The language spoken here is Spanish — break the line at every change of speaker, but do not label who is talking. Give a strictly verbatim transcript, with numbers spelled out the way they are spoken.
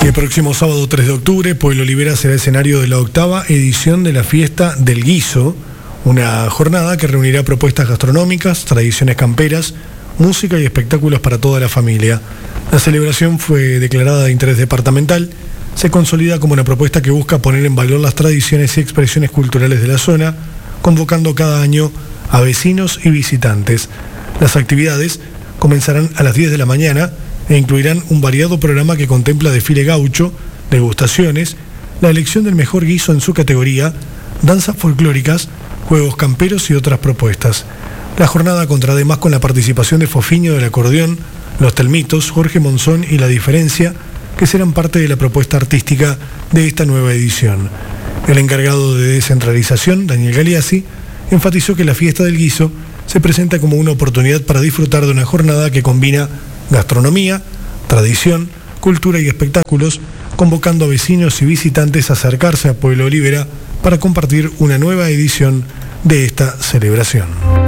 El próximo sábado tres de octubre, Pueblo Olivera será escenario de la octava edición de la Fiesta del Guiso, una jornada que reunirá propuestas gastronómicas, tradiciones camperas, música y espectáculos para toda la familia. La celebración fue declarada de interés departamental, se consolida como una propuesta que busca poner en valor las tradiciones y expresiones culturales de la zona, convocando cada año a vecinos y visitantes. Las actividades comenzarán a las diez de la mañana e incluirán un variado programa que contempla desfile gaucho, degustaciones, la elección del mejor guiso en su categoría, danzas folclóricas, juegos camperos y otras propuestas. La jornada contará además con la participación de Fofiño del acordeón, Los Telmitos, Jorge Monzón y La Diferencia, que serán parte de la propuesta artística de esta nueva edición. El encargado de descentralización, Daniel Galeazzi, enfatizó que la fiesta del guiso se presenta como una oportunidad para disfrutar de una jornada que combina gastronomía, tradición, cultura y espectáculos, convocando a vecinos y visitantes a acercarse a Pueblo Olivera para compartir una nueva edición de esta celebración.